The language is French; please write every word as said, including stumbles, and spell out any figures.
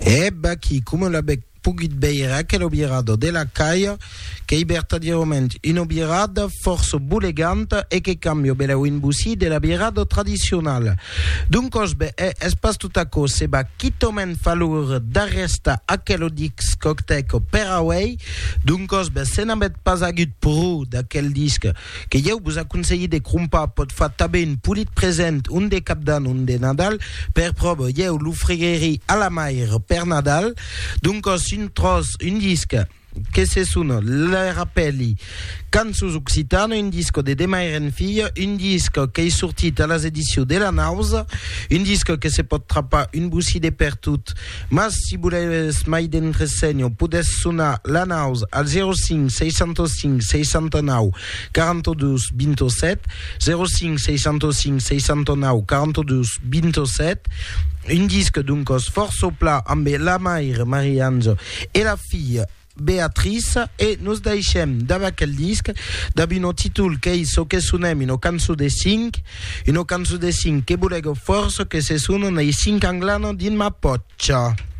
E baki, come la bec pugit beira che l'obierado della caia che iberta di moment in obierada forse bulegante e che cambio bella in busi della bierado tradizionale. Dunque è espas tutta cosa ba kitomen falur d'arresta a quello dix cocktail per away. Dunque se n'abet pas agut pro da quel disque che io vous a conseillé de crumpa pot fa tabe une pulit present un de capdan un de Nadal per probe io l'ufrigeri alla maire per Nadal. Dunque une tros, un disque che se sono le rappelli canzoni occitane, un disco de Demairen Fille, un disco che è sortito alla edizione della Nausa, un disco che si può trappare un bussi de per tutto, ma se volete smaiden resegno potete suonare la Nausa al zero cinque sei zero cinque sei zero nove quarantadue ventisette zero cinque sei zero cinque sei zero nove quarantadue ventisette. Un disque dunque sforzo pla amb la mère Marianzo e la figlia Beatrice e nos deixem d'aquel disc d'abino títol que és o que sonem una cançó de cinc una cançó de cinc que volego força que se sonen i cinc anglano din ma potxa.